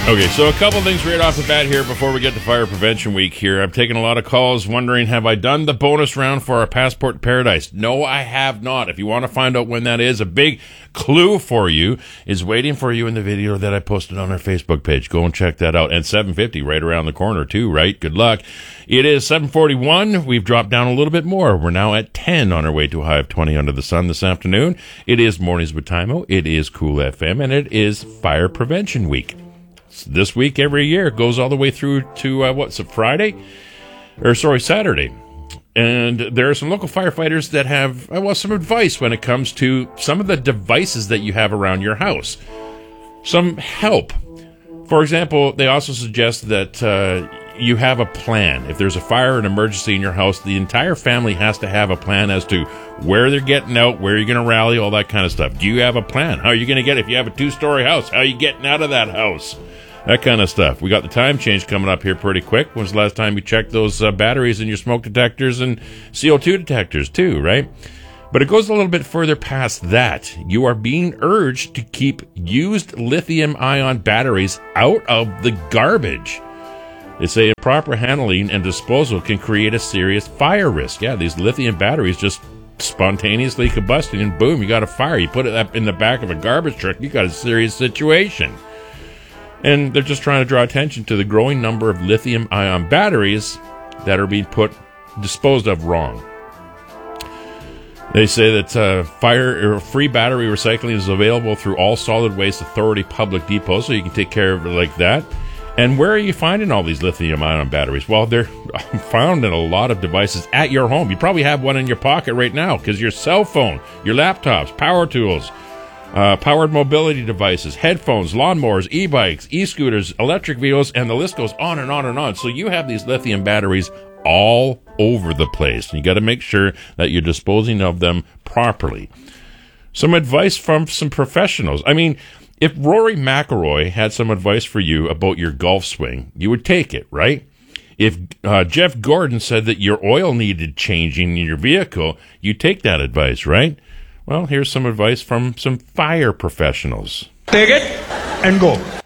Okay, so a couple things right off the bat here before we get to Fire Prevention Week here. I've taken a lot of calls wondering, have I done the bonus round for our Passport to Paradise? No, I have not. If you want to find out when that is, a big clue for you is waiting for you in the video that I posted on our Facebook page. Go and check that out. And 750 right around the corner too, right? Good luck. It is 7:41. We've dropped down a little bit more. We're now at 10 on our way to a high of 20 under the sun this afternoon. It is Mornings with Timo. It is Cool FM, and it is Fire Prevention Week. This week, every year, it goes all the way through to, Saturday. And there are some local firefighters that have, some advice when it comes to some of the devices that you have around your house. Some help. For example, they also suggest that you have a plan. If there's a fire or an emergency in your house, the entire family has to have a plan as to where they're getting out, where you're going to rally, all that kind of stuff. Do you have a plan? How are you going to get, if you have a 2-story house, how are you getting out of that house? That kind of stuff. We got the time change coming up here pretty quick. When's the last time you checked those batteries in your smoke detectors and CO2 detectors too, right? But it goes a little bit further past that. You are being urged to keep used lithium-ion batteries out of the garbage. They say improper handling and disposal can create a serious fire risk. Yeah, these lithium batteries just spontaneously combusting and boom, you got a fire. You put it up in the back of a garbage truck, you got a serious situation. And they're just trying to draw attention to the growing number of lithium-ion batteries that are being disposed of wrong. They say that free battery recycling is available through all Solid Waste Authority public depots, so you can take care of it like that. And where are you finding all these lithium-ion batteries? Well, they're found in a lot of devices at your home. You probably have one in your pocket right now because your cell phone, your laptops, power tools, powered mobility devices, headphones, lawnmowers, e-bikes, e-scooters, electric vehicles, and the list goes on and on and on. So you have these lithium batteries all over the place. And you got to make sure that you're disposing of them properly. Some advice from some professionals. I mean, if Rory McIlroy had some advice for you about your golf swing, you would take it, right? If Jeff Gordon said that your oil needed changing in your vehicle, you take that advice, right? Well, here's some advice from some fire professionals. Take it and go.